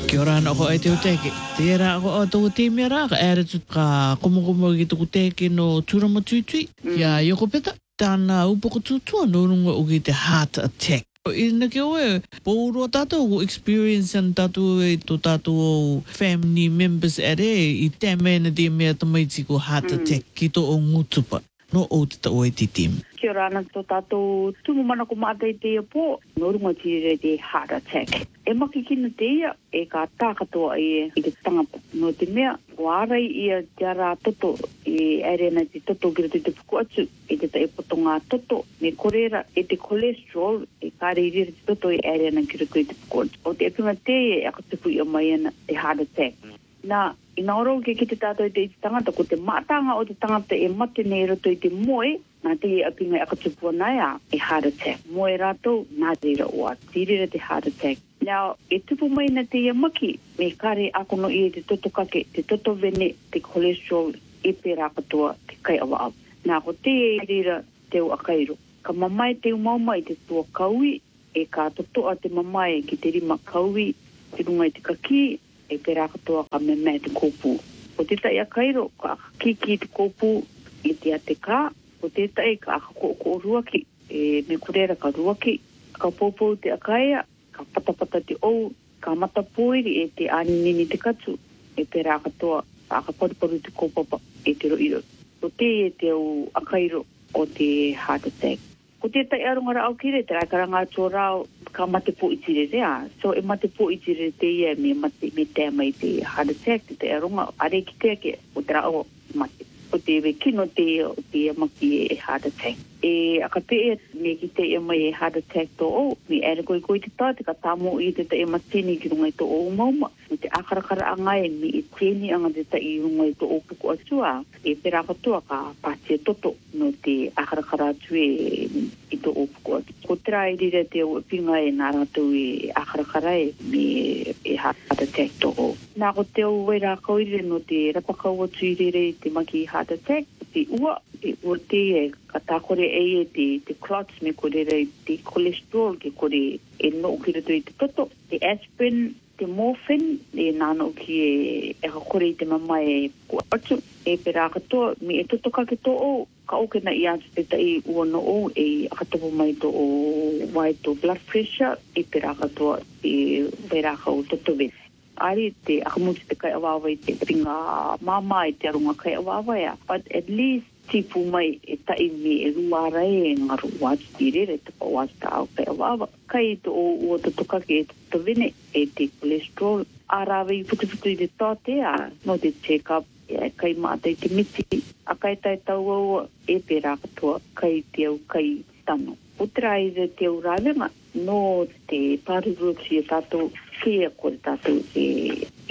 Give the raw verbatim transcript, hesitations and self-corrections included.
Kia ora ana ko ai te uteke. Te era ko o tō te mea rā, ka ere tu ka komokomo ki tō teke no tūrama tuitui. Kia ioko peta, tāna upoko tūtua no runga o ki te heart attack. Ina ke oe, pōroa tātou ko experience an tātou e tō tātou o family members ere i tēmena te mea tamaiti ko heart attack ki tō o ngutupa. No o te tau e te tim. Kia ora ana tō tātou tumu mana ko mātai te ia pō, no runga tire te heart attack. E maki kina te ia, e ka tākatoa i, i te tangata. No te mea, wārai ia te ara toto, e arena te toto kira te te puku atu, e te ta e potonga toto, me korera e te cholesterol, e kāre i rira te toto e arena kira koe te puku atu. O te epinga te e akatupu i o mai ana te heart attack. Nā, i nā oro ke ki te tātou te tangata, ko te mātanga o te tangata e mate nei roto i te moe, nā te e apinga e akatupua nai a, e heart attack. Moe rātou, nā reira oa, tirira te heart attack. Now, e tupu mai na te ia maki, me kare akono i te toto kake, te toto vene, te cholesterol, e pērā katoa, te kai awa au. Nā, ko te e reira te o akairo. Ka mamai te umaumai te tua kaui, e ka totoa te mamai ki te rima kaui, te runga i te kaki, e pērā katoa ka me mea te kōpū. Ko te tai akairo, ka kiki te kōpū i te ate kā, ko te tai ka ako ko ruaki, e me kurera ka ruaki, ka pōpū te akaia, ka patapata te ou, ka matapoiri e te aninini te katu, e pērā katoa, ka paruparu te kōpapa e te roiro. Ko te e te au akairo o te heart attack. Ko te tai arungara au kire, te raikaranga tō rao, ka mate po i tire rea. So e mate po i tire te ia me mate me te mai te heart attack, te tai arunga, are ki te ake, o te rao mate. Ko te we kino te o te maki e heart attack. E akape e me ki te e mai e heart attack tō o, me ere koi koi te tā, te ka tāmo i te tai e matini ki rungai tō o umauma. Me te akarakara anga e me e tēni anga te tai i rungai tō o puku atua, e pera katoa ka pātia toto no te akarakara atu e i tō o puku atu. Ko tera e rira te o pinga e nā rātou e akarakara e me e heart attack tō o. Nā ko te o wera kauire no te rapakau atu i rere te maki heart attack, te ua, e ua te e ka tākore e e te, te clots me kore rei te cholesterol ke kore e no ukira tu i te toto, te aspirin, te morphine, e nāno ki e e ka kore i te mama e kua atu, e pera katoa, me e toto kake tō o, ka oke na i atu te tai ua no o, e akatopo mai tō o wai tō blood pressure, e pera katoa, e pera kau toto vene. Ari te akamuti te kai awawa i te ringa mama i te arunga kai awawa ia. But at least tipu mai e tai me e ruara e ngaru watu tirere te pa watu ta au kai awawa. Kai to o ua to tukake e to vene e te cholesterol. Arawe i putuputu i te tāte a no te check-up e kai mātai te miti. A kai tai tau au e pērā katoa kai te au kai tano. Utera i te au rāwenga no te pāruruti e tātou kia kore tātou e